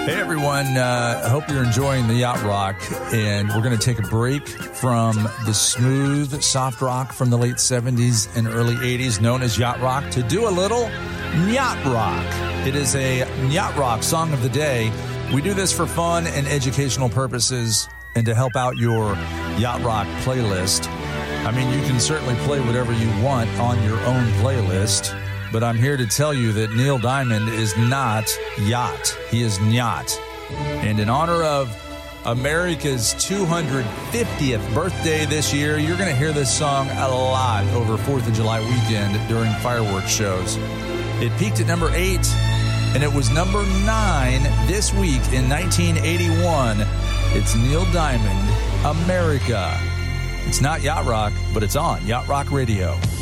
Hey, everyone. I hope you're enjoying the Yacht Rock, and we're going to take a break from the smooth, soft rock from the late 70s and early 80s, known as Yacht Rock, to do a little Yacht Rock. It is a Yacht Rock song of the day. We do this for fun and educational purposes and to help out your Yacht Rock playlist. I mean, you can certainly play whatever you want on your own playlist, but I'm here to tell you that Neil Diamond is not yacht. He is Nyat. And in honor of America's 250th birthday this year, you're going to hear this song a lot over 4th of July weekend during fireworks shows. It peaked at number 8, and it was number 9 this week in 1981. It's Neil Diamond, America. It's not Yacht Rock, but it's on Yacht Rock Radio.